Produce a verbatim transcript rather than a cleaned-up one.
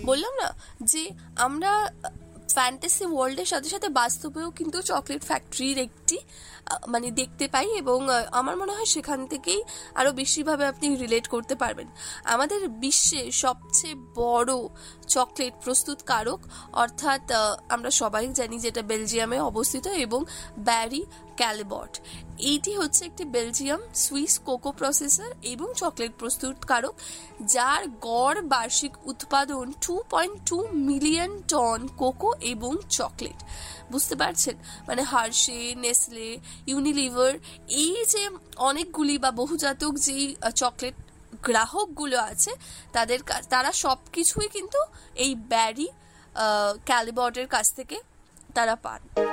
বললাম না যে আমরা ফ্যান্টাসি ওয়ার্ল্ডের সাথে সাথে বাস্তবেও কিন্তু চকলেট ফ্যাক্টরির একটি মানে দেখতে পাই, এবং আমার মনে হয় সেখান থেকেই আরও বেশিভাবে আপনি রিলেট করতে পারবেন। আমাদের বিশ্বে সবচেয়ে বড় চকলেট প্রস্তুতকারক অর্থাৎ আমরা সবাই জানি যেটা বেলজিয়ামে অবস্থিত, এবং ব্যারি ক্যালিবট। এইটি হচ্ছে একটি বেলজিয়াম সুইস কোকো প্রসেসর এবং চকলেট প্রস্তুতকারক, যার গড় বার্ষিক উৎপাদন two point two million ton cocoa এবং চকলেট। বুঝতে পারছেন, মানে হার্শে, নেসলে, ইউনিলিভার, এই যে অনেকগুলি বা বহুজাতক যেই চকলেট গ্রাহকগুলো আছে তাদের তারা সব কিছুই কিন্তু এই ব্যারি ক্যালিবটের কাছ থেকে তারা পান।